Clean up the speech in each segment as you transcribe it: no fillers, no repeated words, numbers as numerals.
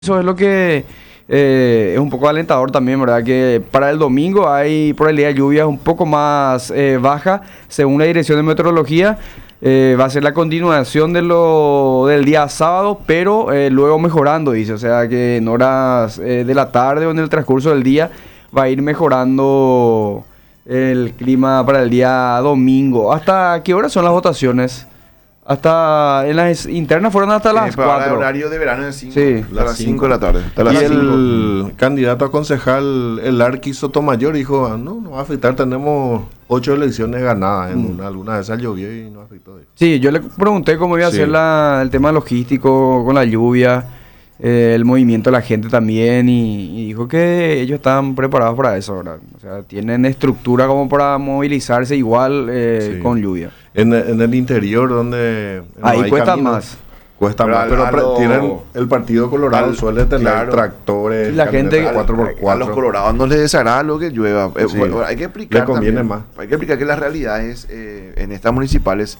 Eso es lo que es un poco alentador también, ¿verdad? Que para el domingo hay probabilidad de lluvia un poco más baja, según la Dirección de Meteorología. Va a ser la continuación del día sábado, pero luego mejorando, dice. O sea que en horas de la tarde o en el transcurso del día va a ir mejorando el clima para el día domingo. ¿Hasta qué horas son las votaciones? Hasta en las internas fueron hasta las para 4. el horario de verano es 5. Sí. A las 5 de la tarde. Hasta las Y 5. el candidato a concejal, el Arqui Sotomayor, dijo, no va a afectar, tenemos 8 elecciones ganadas, alguna de esas llovió y no afectó. Sí, yo le pregunté cómo iba a ser el tema logístico con la lluvia, el movimiento de la gente también, y dijo que ellos están preparados para eso, ¿verdad? O sea, tienen estructura como para movilizarse igual con lluvia. En el interior, donde no Ahí hay cuesta caminos, más. Cuesta Pero más, pero tienen el Partido Colorado suele tener tractores, La gente- 4x4. A los colorados no les desagrada lo que llueva. Sí. Bueno, hay que explicar Le conviene también, más. Hay que explicar que las realidades en estas municipales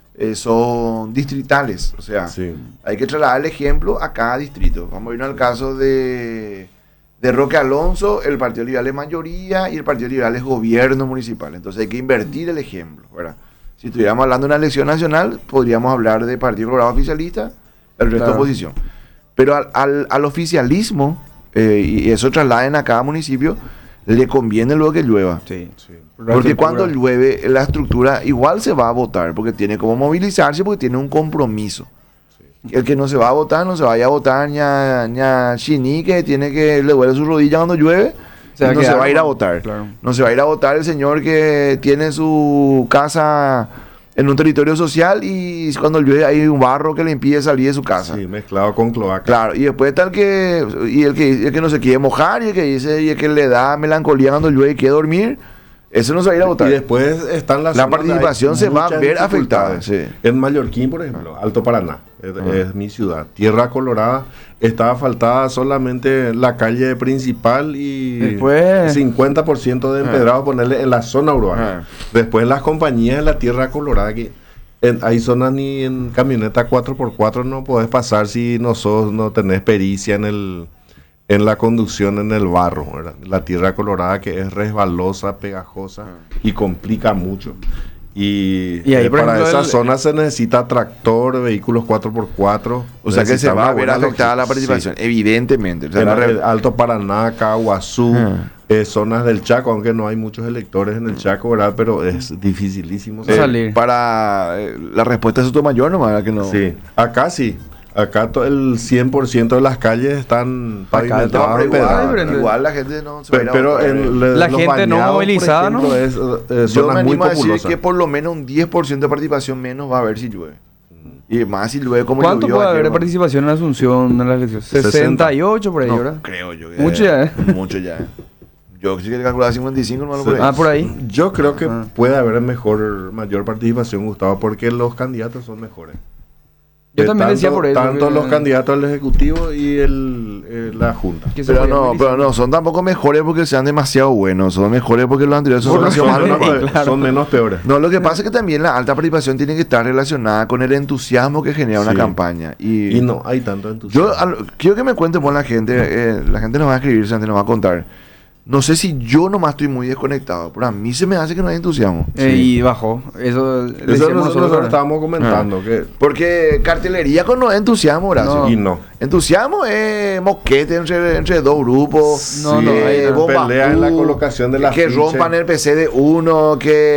son distritales. O sea, Sí. hay que trasladar el ejemplo a cada distrito. Vamos a irnos al caso de Roque Alonso. El Partido Liberal es mayoría y el Partido Liberal es gobierno municipal. Entonces hay que invertir el ejemplo, ¿verdad? Si estuviéramos hablando de una elección nacional, podríamos hablar de Partido Colorado oficialista, el resto oposición. Pero al oficialismo, y eso trasladen a cada municipio, le conviene luego que llueva. Sí. Porque cuando llueve, la estructura igual se va a votar, porque tiene como movilizarse, porque tiene un compromiso. El que no se va a votar, no se vaya a votar ña Chini, que tiene que le duele su rodilla cuando llueve, no se va a ir a votar. Claro. No se va a ir a votar el señor que tiene su casa en un territorio social y cuando llueve hay un barro que le impide salir de su casa. Sí, mezclado con cloaca. Claro, y después está el que no se quiere mojar y el que le da melancolía cuando llueve y quiere dormir, ese no se va a ir a votar. Y después están las La zonas donde participación hay se va a muchas ver afectada. dificultades. En Mallorquín, por ejemplo, Alto Paraná, es mi ciudad. Tierra Colorada, estaba faltada solamente la calle principal y Después 50% de empedrado ponerle en la zona urbana. Después las compañías de la Tierra Colorada, que hay zonas ni en camioneta 4x4 no podés pasar si no tenés pericia en la conducción en el barro, ¿verdad? La Tierra Colorada, que es resbalosa, pegajosa y complica mucho. Y ahí, por para ejemplo, esas zonas se necesita tractor, vehículos 4x4. O sea que se va a ver buena afectada la logística. participación, evidentemente. O sea, En la el Alto Paraná, Caguazú, zonas del Chaco, aunque no hay muchos electores en el Chaco, ¿verdad? Pero es dificilísimo salir. Para la respuesta de Sotomayor nomás, que no. Sí, acá sí. Acá el 100% de las calles están pavimentadas. Pero pedradas. igual la gente no se va a ir a Pero votar. La los gente no bañados, movilizada, por ejemplo, Yo zonas me muy animo a decir populosas. que por lo menos un 10% de participación menos va a haber si llueve. Y más si llueve como ¿cuánto llovió puede haber de ayer, participación en Asunción en la elección? 68 por ahí, no, ¿verdad? creo yo. Mucho ya, ¿eh? Mucho ya. Yo sí que calculaba 55, no por ahí. Ah, por ahí. Yo creo que puede haber mayor participación, Gustavo, porque los candidatos son mejores. Yo también decía por eso. Tanto que- los candidatos al Ejecutivo y la Junta. que se Pero podía no, movilizar. pero no, son tampoco mejores porque sean demasiado buenos, son mejores porque los anteriores son demasiado malos. Son menos peores. No, lo que pasa es que también la alta participación tiene que estar relacionada con el entusiasmo que genera una Sí. campaña. Y no hay tanto entusiasmo. Quiero que me cuente por la gente nos va a escribir, la gente nos va a contar. No sé si yo nomás estoy muy desconectado, pero a mí se me hace que no hay entusiasmo. Y bajó. Eso le Eso decíamos nosotros ¿verdad? estábamos comentando. Que, Porque cartelería con no es entusiasmo, Horacio. No. y no. Entusiasmo es moquete entre dos grupos. No, no, hay una bomba pelea en la colocación de la que ficha. rompan el PC de uno,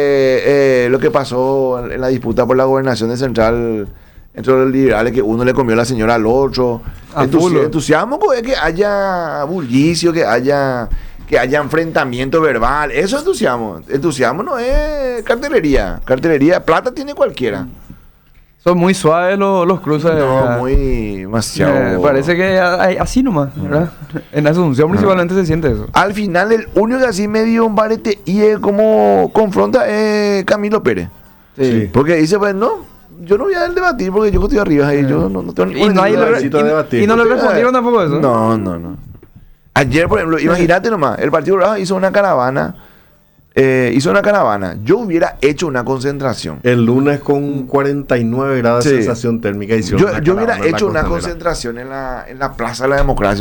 que lo que pasó en la disputa por la gobernación de Central entre los liberales, que uno le comió la señora al otro. A full. Entusiasmo pues, es que haya bullicio, que haya enfrentamiento verbal. Eso es entusiasmo. Entusiasmo no es cartelería. Cartelería, plata tiene cualquiera. Son muy suaves los cruces. No, ¿verdad? muy demasiado. Parece que hay así nomás, ¿verdad? En Asunción principalmente se siente eso. Al final, el único que así me dio un barete y como confronta es Camilo Pérez. Sí. Porque dice, pues no, yo no voy a debatir porque yo estoy arriba y yo no tengo Y nadie le necesito debatir. y no le respondieron tampoco eso. No. Ayer, por ejemplo, imagínate nomás, el Partido Colorado hizo una caravana hizo una caravana. Yo hubiera hecho una concentración. El lunes con 49 grados de sensación térmica. Yo hubiera hecho una concentración en la Plaza de la Democracia.